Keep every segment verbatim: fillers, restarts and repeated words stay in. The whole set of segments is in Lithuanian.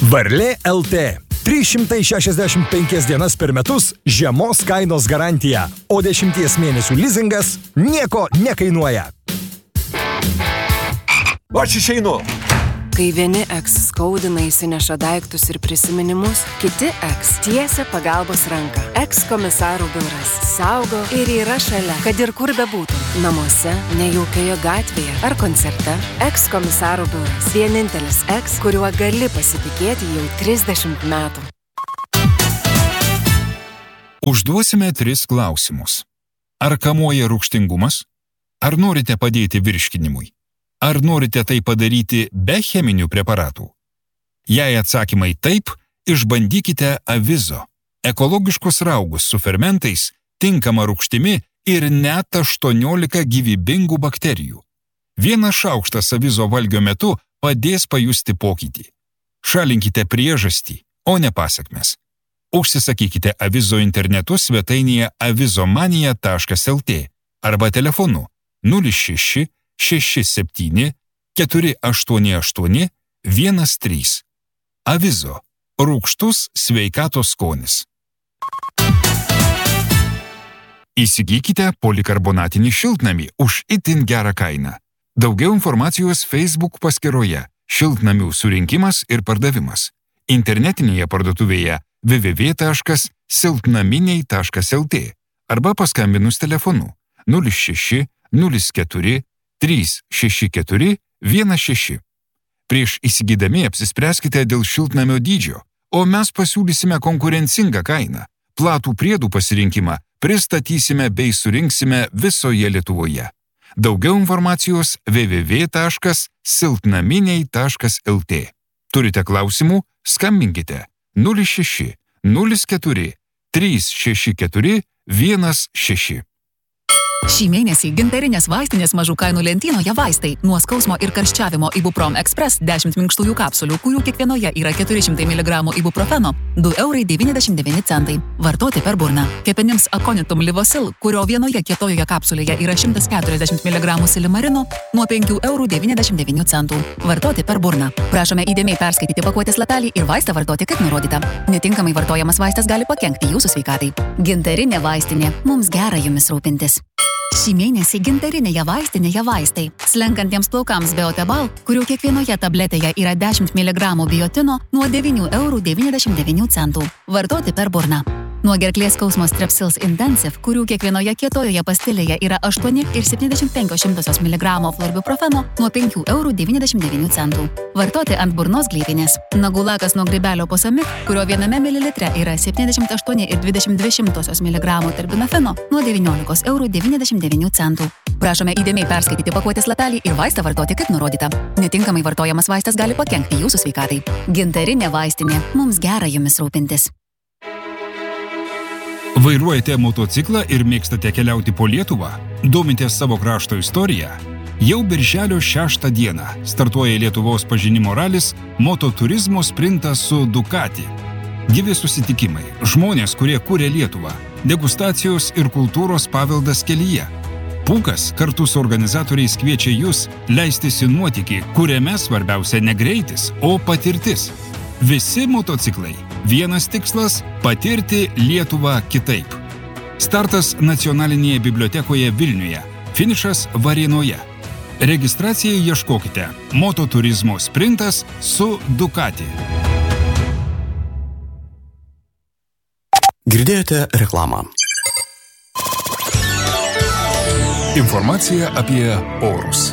Varlė L T. trys šimtai šešiasdešimt penkias dienas per metus žemos kainos garantija, o dešimties mėnesių lizingas nieko nekainuoja. Aš išeinu. Kai vieni eks skaudina įsineša daiktus ir prisiminimus, kiti eks tiesia pagalbos ranką. Eks komisarų biuras saugo ir yra šalia, kad ir kur bebūtum. Namuose, nejaukioje gatvėje ar koncerte. Eks komisarų biuras. Vienintelis eks, kuriuo gali pasitikėti jau trisdešimt metų. Užduosime tris klausimus. Ar kamuoja rūgštingumas? Ar norite padėti virškinimui? Ar norite tai padaryti be cheminių preparatų? Jei atsakymai taip, išbandykite Avizo. Ekologiškus raugus su fermentais, tinkama rūgštimi ir net aštuoniolika gyvybingų bakterijų. Vienas šaukštas Avizo valgio metu padės pajusti pokytį. Šalinkite priežastį, o ne pasekmes. Užsisakykite Avizo internetu svetainėje avizomanija taškas lt arba telefonu nulis šeši šeši septyni keturi aštuoni aštuoni vienas trys. Avizo. Rūgštus sveikatos skonis. Įsigykite polikarbonatinį šiltnamį už itin gerą kainą. Daugiau informacijos Facebook paskyroje Šiltnamių surinkimas ir pardavimas. Internetinėje parduotuvėje w w w taškas silpnaminiai taškas lt arba paskambinus telefonu nulis šeši nulis keturi trys šeši keturi vienas šeši. Prieš įsigydami apsispręskite dėl šiltnamio dydžio, o mes pasiūlysime konkurencingą kainą. Platų priedų pasirinkimą pristatysime bei surinksime visoje Lietuvoje. Daugiau informacijos w w w taškas silpnaminiai taškas lt. Turite klausimų? Skambinkite nulis šeši nulis keturi trys šeši keturi vienas šeši. Šį mėnesį gintarinės vaistinės mažų kainų lentynoje vaistai nuo skausmo ir karščiavimo Ibuprom Express dešimt minkštųjų kapsulių, kurių kiekvienoje yra keturi šimtai miligramų ibuprofeno, du eurai devyniasdešimt devyni centai. Vartoti per burną. Kepenims Aconitum Livosil, kurio vienoje kietojoje kapsulėje yra šimtas keturiasdešimt miligramų silimarino, nuo penkių eurų devyniasdešimt devynių centų. Vartoti per burną. Prašome įdėmiai perskaityti pakuotės lapelį ir vaistą vartoti kaip nurodyta. Netinkamai vartojamas vaistas gali pakenkti jūsų sveikatai. Gintarinė vaistinė. Mums gera jumis rūpintis. Šį mėnesį gintarinėje vaistinėje vaistai. Slenkantiems plaukams Beotebal, kurių kiekvienoje tabletėje yra dešimt miligramų biotino, nuo devynių eurų devyniasdešimt devynių centų. Vartoti per burną. Nuo gerklės skausmo Strepsils Intensive, kurių kiekvienoje kietojoje pastilėje yra aštuoni ir septyniasdešimt penkios šimtosios miligramo florbiuprofeno, nuo penkių eurų devyniasdešimt devynių centų. Vartoti ant burnos gleivinės. Nagų lakas nuo grybelio Posamik, kurio viename mililitre yra septyniasdešimt aštuoni ir dvidešimt dvi šimtosios miligramo terbinafeno, nuo devyniolikos eurų devyniasdešimt devynių centų. Prašome įdėmiai perskaityti pakuotės lapelį ir vaistą vartoti kaip nurodyta. Netinkamai vartojamas vaistas gali pakenkti jūsų sveikatai. Gintarinė vaistinė. Mums gera jumis rūpintis. Vairuojate motociklą ir mėgstate keliauti po Lietuvą? Domitės savo krašto istoriją? Jau birželio šeštą dieną startuoja Lietuvos pažinimo ralis Mototurizmo sprintas su Ducati. Gyvi susitikimai, žmonės, kurie kuria Lietuvą, degustacijos ir kultūros paveldas kelyje. Pūkas kartu su organizatoriais kviečia jūs leistis į nuotykį, kuriame svarbiausia ne greitis, o patirtis. Visi motociklai. Vienas tikslas – patirti Lietuvą kitaip. Startas Nacionalinėje bibliotekoje Vilniuje, finišas Varėnoje. Registracijai ieškokite Mototurizmo sprintas su Ducati. Girdėjote reklamą. Informacija apie orus.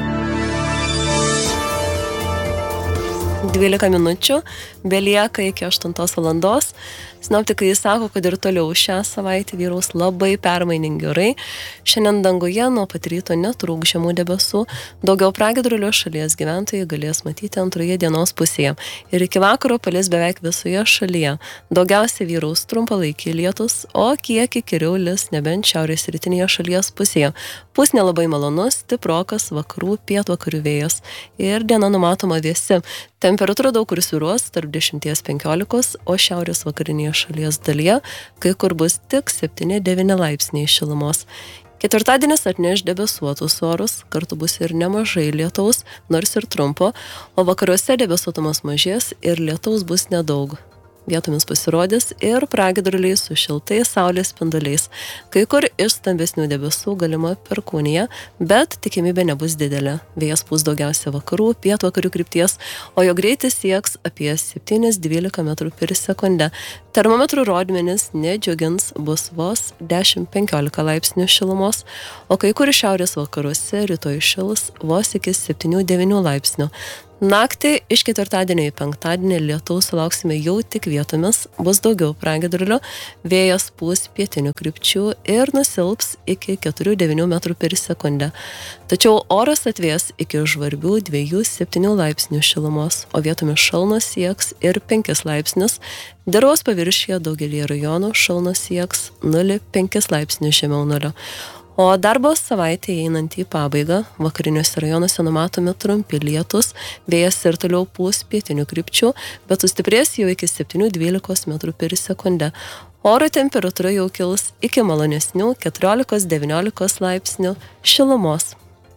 dvylika minučių, belieka iki aštuntos valandos. Sinoptikai sako, kad ir toliau šią savaitę vyraus labai permainingi orai. Šiandien danguje nuo pat ryto netrūks žemų debesų. Daugiau pragiedrulių šalies gyventojai galės matyti antroje dienos pusėje. Ir iki vakaro palis beveik visoje šalyje. Daugiausiai vyraus trumpalaikiai lietus, o kiek įkyriau lis nebent šiaurės rytinėje šalies pusėje. Pūs nelabai malonus, stiprokas vakarų pietvakarių vėjas. Ir diena numatoma vėsi. Temperatūra daug kur svyruos tarp dešimties penkiolikos, o šiaurės vakarinėje šalies dalyje kai kur bus tik septyni devyni laipsniai šilumos. Ketvirtadienis atneš debesuotus orus, kartu bus ir nemažai lietaus, nors ir trumpo, o vakaruose debesuotumas mažės ir lietaus bus nedaug. Vietomis pasirodys ir pragiedruliai su šiltais saulės spinduliais. Kai kur iš stambesnių debesų galima perkūnija, bet tikimybė nebus didelė. Vėjas pūs daugiausia vakarų, pietvakarių krypties, o jo greitis sieks apie septyni dvylika metrų per sekundę. Termometrų rodmenys nedžiugins, bus vos dešimt penkiolika laipsnių šilumos, o kai kur šiaurės vakaruose rytoj šils vos iki septynių devynių laipsnių. Naktį iš ketvirtadienio į penktadienį lietaus sulauksime jau tik vietomis, bus daugiau pragiedrulių, vėjas pūs pietinių krypčių ir nusilps iki keturių devynių metrų per sekundę. Tačiau oras atvės iki žvarbių dviejų septynių laipsnių šilumos, o vietomis šalnos sieks ir penkis laipsnius. Dirvos paviršiuje daugelį rajonų šalnos sieks nulį penkis laipsnius žemiau nulio. O darbo savaitė einant į pabaigą, vakariniuose rajonuose numatomi trumpi lietus, vėjas ir toliau pūs pietinių krypčių, bet sustiprės jau iki septynių dvylika metrų per sekundę. Oro temperatūra jau kils iki malonesnių keturiolikos devyniolikos laipsnių šilumos.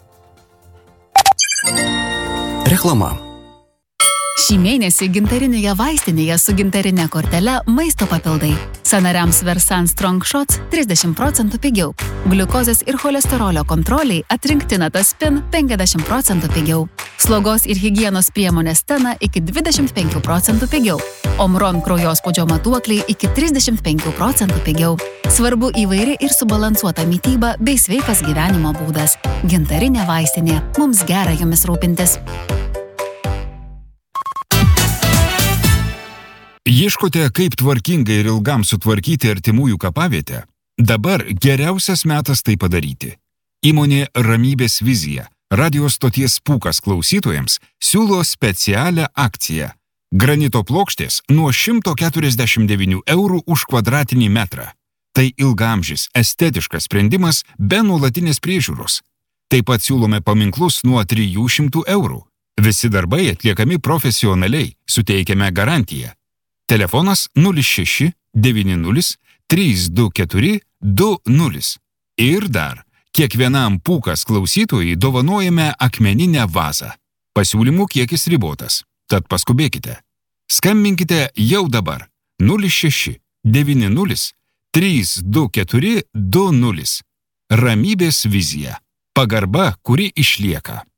Reklama. Šį mėnesį gintarinėje vaistinėje su gintarinė kortele maisto papildai. Sąnariams Versan Strong Shots trisdešimt procentų pigiau. Gliukozės ir cholesterolio kontroliai atrinkti Nataspin penkiasdešimt procentų pigiau. Slogos ir higienos priemonės Tena iki dvidešimt penkių procentų pigiau. Omron kraujospūdžio matuokliai iki trisdešimt penkių procentų pigiau. Svarbu įvairi ir subalansuota mityba bei sveikas gyvenimo būdas. Gintarinė vaistinė. Mums gera jomis rūpintis. Ieškote, kaip tvarkingai ir ilgam sutvarkyti artimųjų kapavietę? Dabar geriausias metas tai padaryti. Įmonė Ramybės vizija, radio stoties Pūkas klausytojams, siūlo specialią akciją. Granito plokštės nuo šimto keturiasdešimt devynių eurų už kvadratinį metrą. Tai ilgaamžis, estetiškas sprendimas be nuolatinės priežiūros. Taip pat siūlome paminklus nuo trijų šimtų eurų. Visi darbai atliekami profesionaliai, suteikiame garantiją. Telefonas nulis šeši devyni nulis trys du keturi du nulis. Ir dar, kiekvienam Pūkas klausytojui dovanojame akmeninę vazą. Pasiūlymų kiekis ribotas, tad paskubėkite. Skambinkite jau dabar nulis šeši devyni nulis trys du keturi du nulis. Ramybės vizija. Pagarba, kuri išlieka.